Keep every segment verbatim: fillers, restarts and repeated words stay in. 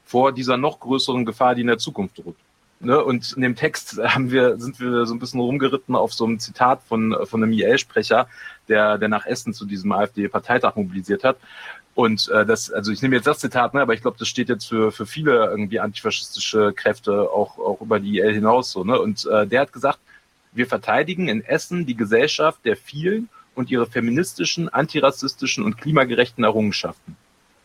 vor dieser noch größeren Gefahr, die in der Zukunft droht. Ne? Und in dem Text haben wir, sind wir so ein bisschen rumgeritten auf so einem Zitat von, von einem I L-Sprecher, der, der nach Essen zu diesem AfD-Parteitag mobilisiert hat. Und äh, das, also ich nehme jetzt das Zitat, ne, aber ich glaube, das steht jetzt für für viele irgendwie antifaschistische Kräfte auch auch über die I L hinaus so, ne? Und äh, der hat gesagt, wir verteidigen in Essen die Gesellschaft der vielen und ihre feministischen, antirassistischen und klimagerechten Errungenschaften.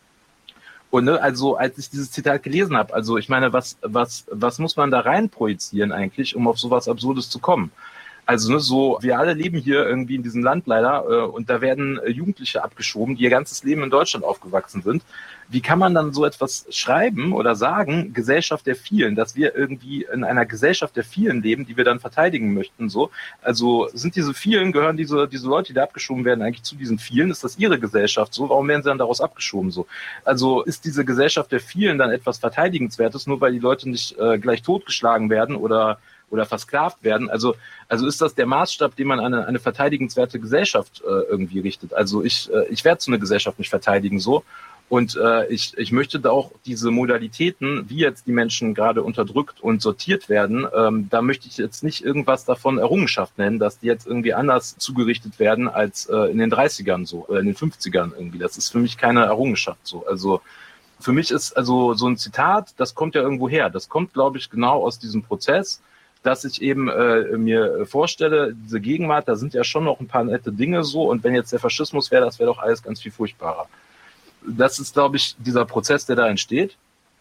Und ne, also als ich dieses Zitat gelesen habe, also ich meine, was was was muss man da rein projizieren eigentlich, um auf sowas Absurdes zu kommen? Also ne, so, wir alle leben hier irgendwie in diesem Land leider äh, und da werden äh, Jugendliche abgeschoben, die ihr ganzes Leben in Deutschland aufgewachsen sind. Wie kann man dann so etwas schreiben oder sagen, Gesellschaft der vielen, dass wir irgendwie in einer Gesellschaft der vielen leben, die wir dann verteidigen möchten? So, also sind diese vielen, gehören diese diese Leute, die da abgeschoben werden, eigentlich zu diesen vielen? Ist das ihre Gesellschaft so? Warum werden sie dann daraus abgeschoben so? Also ist diese Gesellschaft der vielen dann etwas Verteidigenswertes, nur weil die Leute nicht äh, gleich totgeschlagen werden oder oder versklavt werden. Also, also ist das der Maßstab, den man an eine, eine verteidigenswerte Gesellschaft äh, irgendwie richtet. Also ich, äh, ich werde so eine Gesellschaft nicht verteidigen so. Und äh, ich, ich möchte da auch diese Modalitäten, wie jetzt die Menschen gerade unterdrückt und sortiert werden, ähm, da möchte ich jetzt nicht irgendwas davon Errungenschaft nennen, dass die jetzt irgendwie anders zugerichtet werden als äh, in den dreißigern so, oder in den fünfzigern irgendwie. Das ist für mich keine Errungenschaft so. Also für mich ist also so ein Zitat, das kommt ja irgendwo her. Das kommt, glaube ich, genau aus diesem Prozess, dass ich eben äh, mir vorstelle, diese Gegenwart, da sind ja schon noch ein paar nette Dinge so, und wenn jetzt der Faschismus wäre, das wäre doch alles ganz viel furchtbarer. Das ist, glaube ich, dieser Prozess, der da entsteht.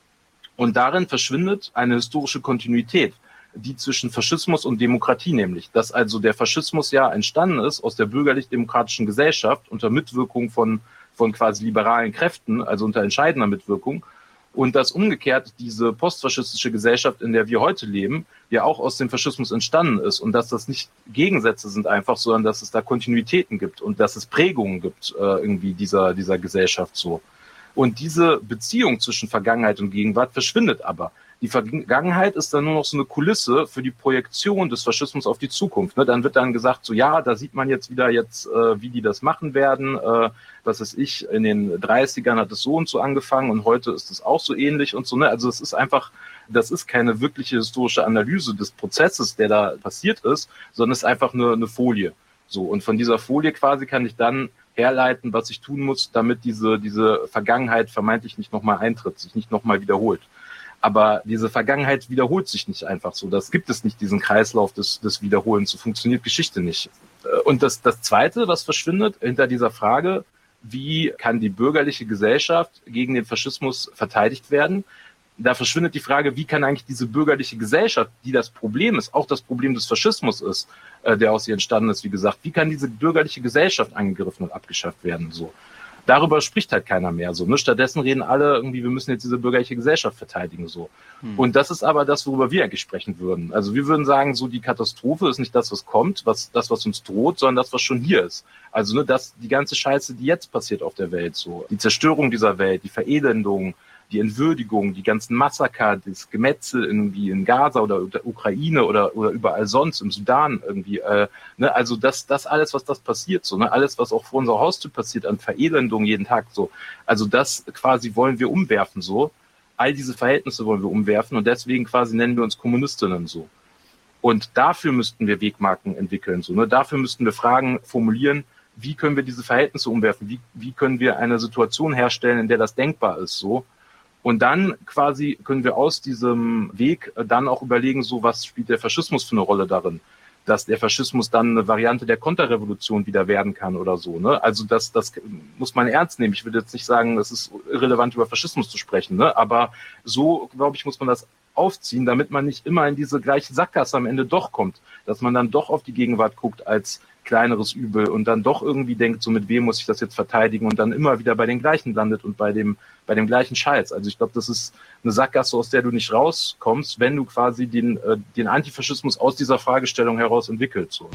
Und darin verschwindet eine historische Kontinuität, die zwischen Faschismus und Demokratie nämlich. Dass also der Faschismus ja entstanden ist aus der bürgerlich-demokratischen Gesellschaft unter Mitwirkung von, von quasi liberalen Kräften, also unter entscheidender Mitwirkung. Und dass umgekehrt diese postfaschistische Gesellschaft, in der wir heute leben, ja auch aus dem Faschismus entstanden ist. Und dass das nicht Gegensätze sind einfach, sondern dass es da Kontinuitäten gibt und dass es Prägungen gibt äh, irgendwie dieser, dieser Gesellschaft so. Und diese Beziehung zwischen Vergangenheit und Gegenwart verschwindet aber. Die Vergangenheit ist dann nur noch so eine Kulisse für die Projektion des Faschismus auf die Zukunft. Ne? Dann wird dann gesagt, so ja, da sieht man jetzt wieder jetzt, äh, wie die das machen werden. Äh, was weiß ich, in den dreißigern hat es so und so angefangen und heute ist es auch so ähnlich und so. Ne? Also es ist einfach, das ist keine wirkliche historische Analyse des Prozesses, der da passiert ist, sondern es ist einfach nur eine Folie. So, und von dieser Folie quasi kann ich dann herleiten, was ich tun muss, damit diese diese Vergangenheit vermeintlich nicht nochmal eintritt, sich nicht nochmal wiederholt. Aber diese Vergangenheit wiederholt sich nicht einfach so. Das gibt es nicht, diesen Kreislauf des, des Wiederholens. So funktioniert Geschichte nicht. Und das, das Zweite, was verschwindet hinter dieser Frage, wie kann die bürgerliche Gesellschaft gegen den Faschismus verteidigt werden? Da verschwindet die Frage, wie kann eigentlich diese bürgerliche Gesellschaft, die das Problem ist, auch das Problem des Faschismus ist, äh, der aus ihr entstanden ist, wie gesagt, wie kann diese bürgerliche Gesellschaft angegriffen und abgeschafft werden? So. Darüber spricht halt keiner mehr so. Ne? Stattdessen reden alle irgendwie, wir müssen jetzt diese bürgerliche Gesellschaft verteidigen. So. Hm. Und das ist aber das, worüber wir eigentlich sprechen würden. Also wir würden sagen, so die Katastrophe ist nicht das, was kommt, was das, was uns droht, sondern das, was schon hier ist. Also ne, das, die ganze Scheiße, die jetzt passiert auf der Welt. So. Die Zerstörung dieser Welt, die Verelendung, die Entwürdigung, die ganzen Massaker, das Gemetzel irgendwie in Gaza oder der Ukraine oder oder überall sonst, im Sudan irgendwie, äh, ne, also das das alles, was das passiert, so, ne, alles, was auch vor unserer Haustür passiert an Verelendung jeden Tag, so, also das quasi wollen wir umwerfen, so, all diese Verhältnisse wollen wir umwerfen und deswegen quasi nennen wir uns Kommunistinnen, so. Und dafür müssten wir Wegmarken entwickeln, so, ne, dafür müssten wir Fragen formulieren, wie können wir diese Verhältnisse umwerfen, wie wie können wir eine Situation herstellen, in der das denkbar ist, so. Und dann quasi können wir aus diesem Weg dann auch überlegen, so was spielt der Faschismus für eine Rolle darin, dass der Faschismus dann eine Variante der Konterrevolution wieder werden kann oder so. Ne? Also das, das muss man ernst nehmen. Ich würde jetzt nicht sagen, es ist irrelevant, über Faschismus zu sprechen, ne? Aber so, glaube ich, muss man das aufziehen, damit man nicht immer in diese gleiche Sackgasse am Ende doch kommt, dass man dann doch auf die Gegenwart guckt als kleineres Übel und dann doch irgendwie denkt, so mit wem muss ich das jetzt verteidigen und dann immer wieder bei den gleichen landet und bei dem bei dem gleichen Scheiß. Also ich glaube, das ist eine Sackgasse, aus der du nicht rauskommst, wenn du quasi den äh, den Antifaschismus aus dieser Fragestellung heraus entwickelst. So.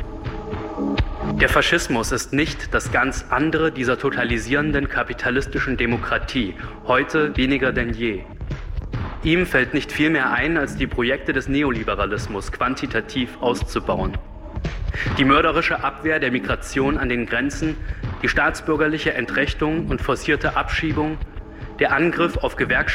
Der Faschismus ist nicht das ganz andere dieser totalisierenden kapitalistischen Demokratie, heute weniger denn je. Ihm fällt nicht viel mehr ein, als die Projekte des Neoliberalismus quantitativ auszubauen. Die mörderische Abwehr der Migration an den Grenzen, die staatsbürgerliche Entrechtung und forcierte Abschiebung, der Angriff auf Gewerkschaften